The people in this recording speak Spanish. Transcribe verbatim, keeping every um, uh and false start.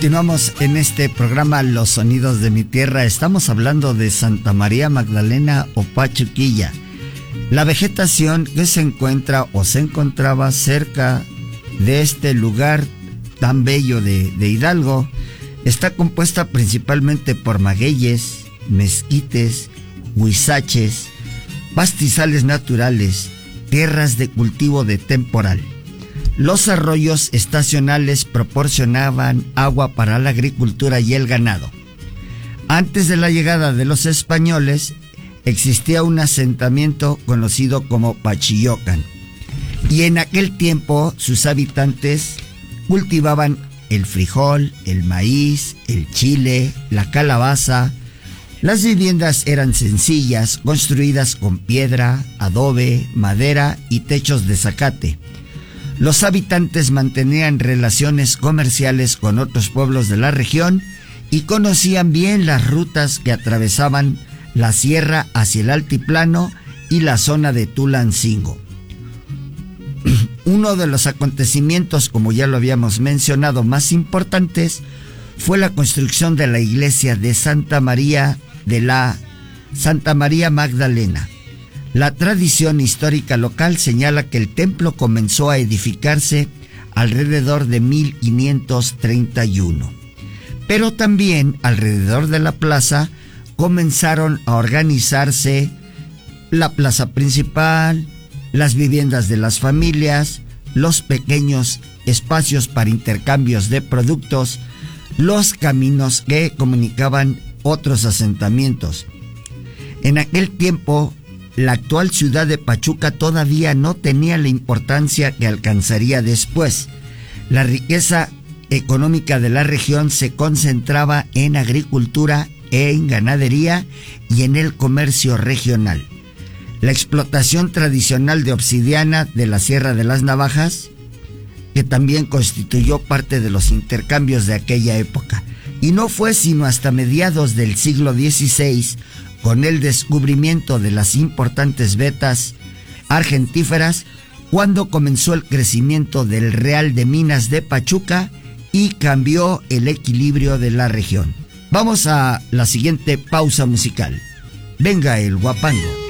Continuamos en este programa Los Sonidos de mi Tierra. Estamos hablando de Santa María Magdalena o Pachuquilla. La vegetación que se encuentra o se encontraba cerca de este lugar tan bello de, de Hidalgo está compuesta principalmente por magueyes, mezquites, huizaches, pastizales naturales, tierras de cultivo de temporal. Los arroyos estacionales proporcionaban agua para la agricultura y el ganado. Antes de la llegada de los españoles, existía un asentamiento conocido como Pachillocan, y en aquel tiempo sus habitantes cultivaban el frijol, el maíz, el chile, la calabaza. Las viviendas eran sencillas, construidas con piedra, adobe, madera y techos de zacate. Los habitantes mantenían relaciones comerciales con otros pueblos de la región y conocían bien las rutas que atravesaban la sierra hacia el altiplano y la zona de Tulancingo. Uno de los acontecimientos, como ya lo habíamos mencionado, más importantes fue la construcción de la iglesia de Santa María de la Santa María Magdalena. La tradición histórica local señala que el templo comenzó a edificarse alrededor de mil quinientos treinta y uno. Pero también alrededor de la plaza comenzaron a organizarse la plaza principal, las viviendas de las familias, los pequeños espacios para intercambios de productos, los caminos que comunicaban otros asentamientos. En aquel tiempo, la actual ciudad de Pachuca todavía no tenía la importancia que alcanzaría después. La riqueza económica de la región se concentraba en agricultura, en ganadería y en el comercio regional. La explotación tradicional de obsidiana de la Sierra de las Navajas, que también constituyó parte de los intercambios de aquella época. Y no fue sino hasta mediados del siglo dieciséis, con el descubrimiento de las importantes vetas argentíferas, cuando comenzó el crecimiento del Real de Minas de Pachuca y cambió el equilibrio de la región. Vamos a la siguiente pausa musical. Venga el guapango.